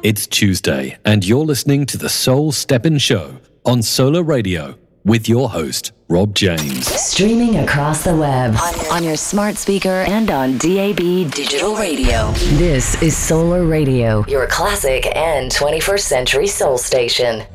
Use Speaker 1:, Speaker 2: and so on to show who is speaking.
Speaker 1: It's Tuesday, and you're listening to the Soul Steppin' Show on Solar Radio with your host, Rob James.
Speaker 2: Streaming across the web, on your smart speaker, and on DAB Digital Radio. This is Solar Radio, your classic and 21st century soul station.